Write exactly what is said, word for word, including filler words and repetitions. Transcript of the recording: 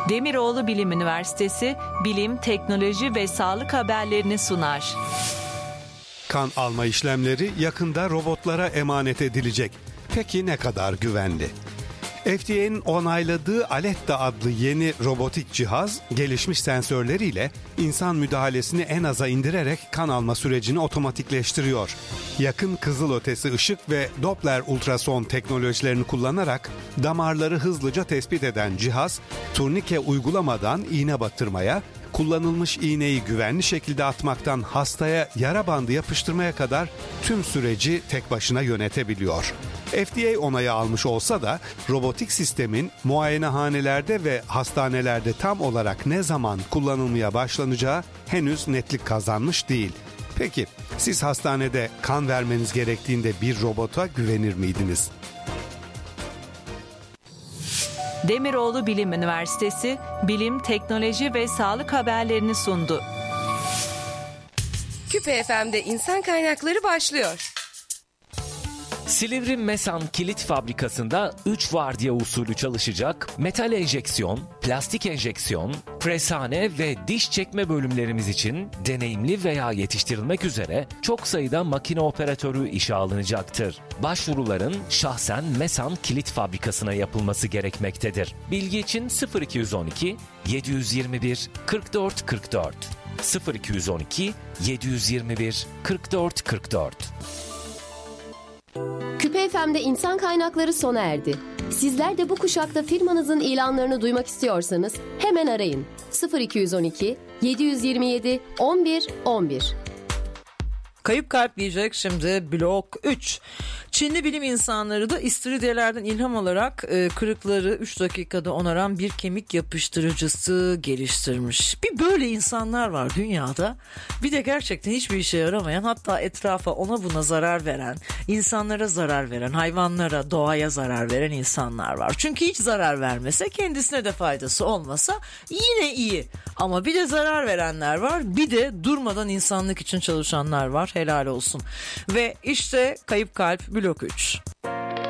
Demiroğlu Bilim Üniversitesi bilim, teknoloji ve sağlık haberlerini sunar. Kan alma işlemleri yakında robotlara emanet edilecek. Peki ne kadar güvenli? F D A'nın onayladığı Aletta adlı yeni robotik cihaz, gelişmiş sensörleriyle insan müdahalesini en aza indirerek kan alma sürecini otomatikleştiriyor. Yakın kızılötesi ışık ve Doppler ultrason teknolojilerini kullanarak damarları hızlıca tespit eden cihaz, turnike uygulamadan iğne batırmaya, kullanılmış iğneyi güvenli şekilde atmaktan hastaya yara bandı yapıştırmaya kadar tüm süreci tek başına yönetebiliyor. F D A onayı almış olsa da robotik sistemin muayenehanelerde ve hastanelerde tam olarak ne zaman kullanılmaya başlanacağı henüz netlik kazanmış değil. Peki siz hastanede kan vermeniz gerektiğinde bir robota güvenir miydiniz? Demiroğlu Bilim Üniversitesi bilim, teknoloji ve sağlık haberlerini sundu. Küpe F M'de insan kaynakları başlıyor. Silivri Mesan Kilit Fabrikası'nda üç vardiya usulü çalışacak metal enjeksiyon, plastik enjeksiyon, preshane ve diş çekme bölümlerimiz için deneyimli veya yetiştirilmek üzere çok sayıda makine operatörü işe alınacaktır. Başvuruların şahsen Mesan Kilit Fabrikası'na yapılması gerekmektedir. Bilgi için sıfır iki on iki yedi yirmi bir kırk dört kırk dört sıfır iki on iki yedi yirmi bir kırk dört kırk dört. Küpe F M'de insan kaynakları sona erdi. Sizler de bu kuşakta firmanızın ilanlarını duymak istiyorsanız hemen arayın. sıfır iki on iki yedi yirmi yedi on bir on bir. Kayıp kalp diyecek şimdi blok üç. Çinli bilim insanları da istiridyelerden ilham alarak e, kırıkları üç dakikada onaran bir kemik yapıştırıcısı geliştirmiş. Bir böyle insanlar var dünyada. Bir de gerçekten hiçbir işe yaramayan, hatta etrafa ona buna zarar veren, insanlara zarar veren, hayvanlara, doğaya zarar veren insanlar var. Çünkü hiç zarar vermese, kendisine de faydası olmasa yine iyi. Ama bir de zarar verenler var, bir de durmadan insanlık için çalışanlar var. Helal olsun. Ve işte Kayıp Kalp blok üç.